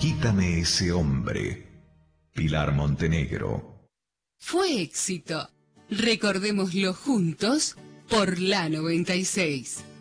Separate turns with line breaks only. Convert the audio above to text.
Quítame ese hombre. Pilar Montenegro.
Fue éxito. Recordémoslo juntos por la 96.